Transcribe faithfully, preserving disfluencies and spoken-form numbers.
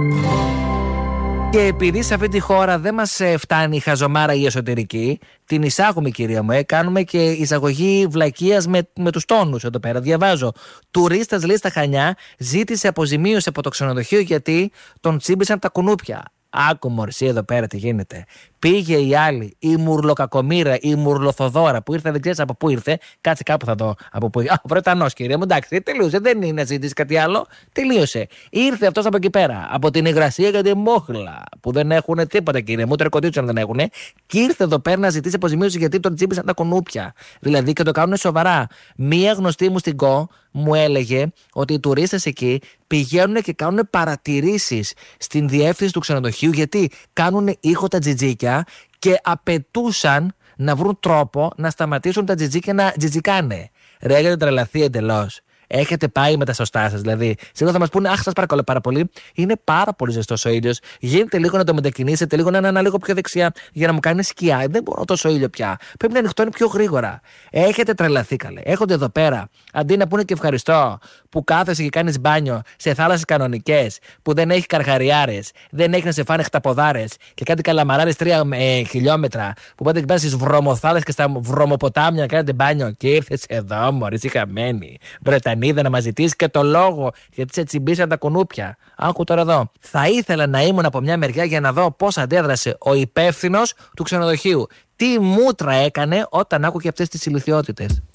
Και επειδή σε αυτή τη χώρα δεν μας φτάνει η χαζομάρα η εσωτερική, την εισάγουμε, κυρία μου, ε, κάνουμε και εισαγωγή βλακείας με, με τους τόνους εδώ πέρα. Διαβάζω. Τουρίστας, λέει, στα Χανιά ζήτησε αποζημίωση από το ξενοδοχείο γιατί τον τσίμπησαν τα κουνούπια. Άκου μωρσί εδώ πέρα τι γίνεται. Πήγε η άλλη, η μουρλοκακομήρα, η μουρλοθοδόρα που ήρθε, δεν ξέρεις από πού ήρθε. Κάτσε κάπου θα δω από πού ήρθε. Α, Βρετανός, κυρία μου, εντάξει, τελείωσε. Δεν είναι να ζητήσει κάτι άλλο. Τελείωσε. Ήρθε αυτός από εκεί πέρα. Από την υγρασία και την μόχλα. Που δεν έχουν τίποτα, κυρία μου, τερκοντίτσιο δεν έχουν. Και ήρθε εδώ πέρα να ζητήσει αποζημίωση γιατί τον τσίπησαν τα κουνούπια. Δηλαδή και το κάνουν σοβαρά. Μία γνωστή μου στην ΚΟ μου έλεγε ότι οι τουρίστες εκεί πηγαίνουν και κάνουν παρατηρήσεις στην διεύθυνση του ξενοδοχείου γιατί κάνουν ήχο τα τζιτζίκια και απαιτούσαν να βρουν τρόπο να σταματήσουν τα τζιτζίκια να τζιτζικάνε. Ρε, έχετε τρελαθεί εντελώς. Έχετε πάει με τα σωστά σας. Δηλαδή, σίγουρα θα μας πούνε, αχ, σας παρακαλώ πάρα πολύ, είναι πάρα πολύ ζεστός ο ήλιος. Γίνεται λίγο να το μετακινήσετε, λίγο να είναι ένα λίγο πιο δεξιά για να μου κάνει σκιά. Δεν μπορώ τόσο ήλιο πια. Πρέπει να ανοιχτώνει πιο γρήγορα. Έχετε τρελαθεί, καλέ. Έχονται εδώ πέρα, αντί να πούνε και ευχαριστώ που κάθεσαι και κάνεις μπάνιο σε θάλασσες κανονικές, που δεν έχει καρχαριάρες, δεν έχει να σε φάνε χταποδάρες και κάτι καλαμαράρες τρία ε, χιλιόμετρα, που πάτε και πάνε στις βρωμοθάλασσες και στα βρωμοποτάμια να κάνετε μπάνιο και ήρθες εδώ, μωρή, είσαι χαμένη. Βρετανίδα να μας ζητήσει και το λόγο γιατί σε τσιμπήσαν τα κουνούπια. Άκου τώρα εδώ. Θα ήθελα να ήμουν από μια μεριά για να δω πώς αντέδρασε ο υπεύθυνος του ξενοδοχείου. Τι μούτρα έκανε όταν άκουγε αυτές τις ηλιθιότητες.